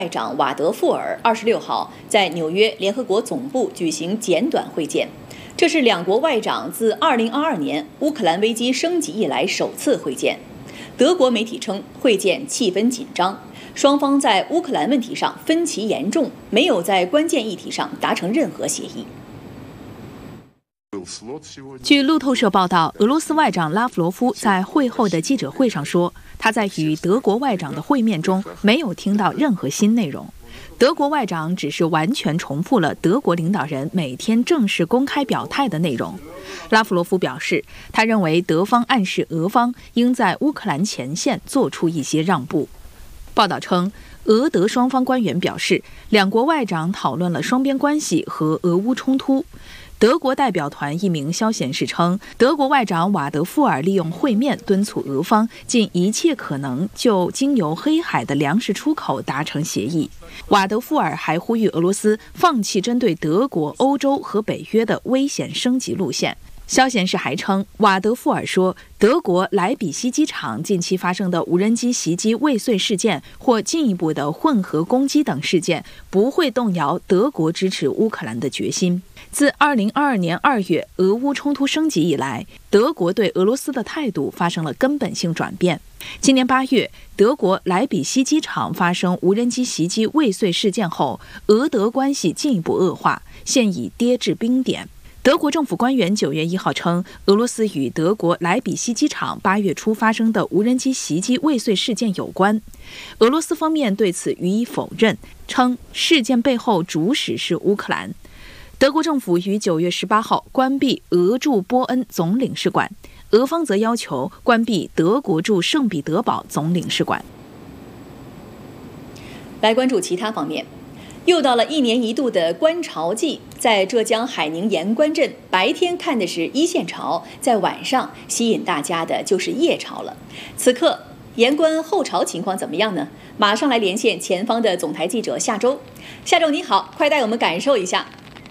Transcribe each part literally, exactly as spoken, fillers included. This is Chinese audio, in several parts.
外长瓦德富尔二十六号在纽约联合国总部举行简短会见，这是两国外长自二零二二年乌克兰危机升级以来首次会见。德国媒体称，会见气氛紧张，双方在乌克兰问题上分歧严重，没有在关键议题上达成任何协议。 据路透社报道，俄罗斯外长拉夫罗夫在会后的记者会上说，他在与德国外长的会面中没有听到任何新内容。德国外长只是完全重复了德国领导人每天正式公开表态的内容。拉夫罗夫表示，他认为德方暗示俄方应在乌克兰前线做出一些让步。报道称，俄德双方官员表示，两国外长讨论了双边关系和俄乌冲突。德国代表团一名消息人士称，德国外长瓦德富尔利用会面敦促俄方尽一切可能就经由黑海的粮食出口达成协议。瓦德富尔还呼吁俄罗斯放弃针对德国、欧洲和北约的危险升级路线。消息人士还称，瓦德富尔说，德国莱比锡机场近期发生的无人机袭击未遂事件或进一步的混合攻击等事件不会动摇德国支持乌克兰的决心。自二零二二年二月俄乌冲突升级以来，德国对俄罗斯的态度发生了根本性转变。今年八月，德国莱比锡机场发生无人机袭击未遂事件后，俄德关系进一步恶化，现已跌至冰点。德国政府官员九月一号称，俄罗斯与德国莱比锡机场八月初发生的无人机袭击未遂事件有关。俄罗斯方面对此予以否认，称事件背后主使是乌克兰。德国政府于九月十八号关闭俄驻波恩总领事馆，俄方则要求关闭德国驻圣彼得堡总领事馆。 来关注其他方面。又到了一年一度的观潮季，在浙江海宁盐官镇，白天看的是一线潮，在晚上吸引大家的就是夜潮了。此刻盐官后潮情况怎么样呢？马上来连线前方的总台记者夏周。夏周你好，快带我们感受一下。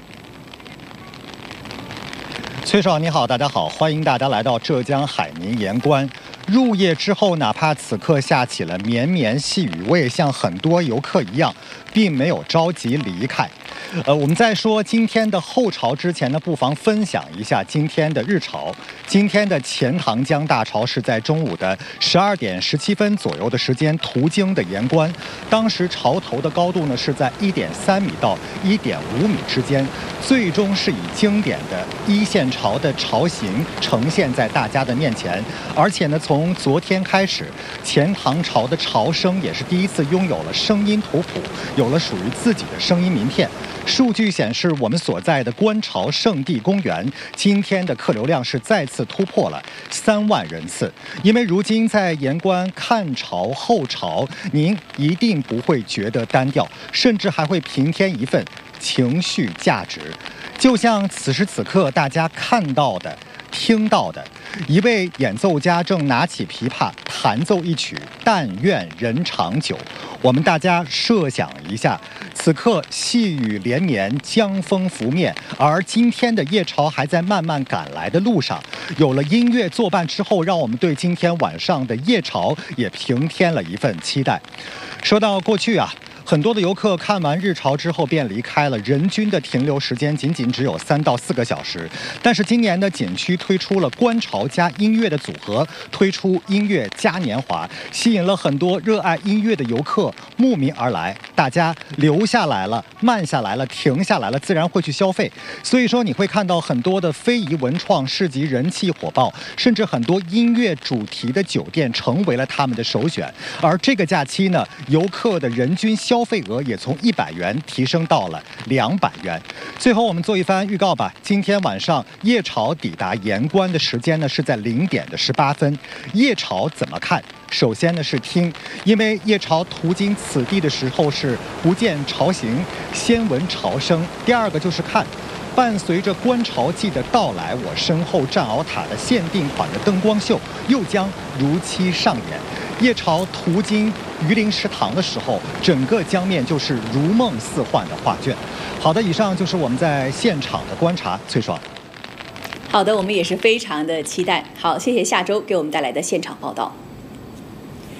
崔少你好，大家好，欢迎大家来到浙江海宁盐官。入夜之后，哪怕此刻下起了绵绵细雨，我也像很多游客一样，并没有着急离开。呃，我们在说今天的后潮之前呢，不妨分享一下今天的日潮。今天的钱塘江大潮是在中午的十二点十七分左右的时间途经的盐官，当时潮头的高度呢是在一点三米到一点五米之间，最终是以经典的一线潮的潮形呈现在大家的面前。而且呢，从昨天开始，钱塘潮的潮声也是第一次拥有了声音图谱，有了属于自己的声音名片。数据显示，我们所在的观潮圣地公园今天的客流量是再次突破了三万人次。因为如今在盐官看潮后潮，您一定不会觉得单调，甚至还会平添一份情绪价值。就像此时此刻大家看到的、听到的，一位演奏家正拿起琵琶弹奏一曲《但愿人长久》。我们大家设想一下，此刻细雨连绵，江风拂面，而今天的夜潮还在慢慢赶来的路上。有了音乐作伴之后，让我们对今天晚上的夜潮也平添了一份期待。说到过去啊，很多的游客看完日潮之后便离开了，人均的停留时间仅仅只有三到四个小时。但是今年的景区推出了观潮加音乐的组合，推出音乐嘉年华，吸引了很多热爱音乐的游客慕名而来。大家留下来了，慢下来了，停下来了，自然会去消费。所以说你会看到很多的非遗文创市集人气火爆，甚至很多音乐主题的酒店成为了他们的首选。而这个假期呢，游客的人均消费额也从一百元提升到了两百元。最后我们做一番预告吧。今天晚上夜潮抵达盐官的时间呢是在零点的十八分。夜潮怎么看？首先呢是听，因为夜潮途经此地的时候是不见潮形，先闻潮声。第二个就是看，伴随着观潮季的到来，我身后战鳌塔的限定款的灯光秀又将如期上演。夜潮途经榆林食堂的时候，整个江面就是如梦似幻的画卷。好的，以上就是我们在现场的观察。崔爽。 好的，我们也是非常的期待。好，谢谢夏周给我们带来的现场报道。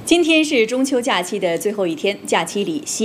今天是中秋假期的最后一天，假期里西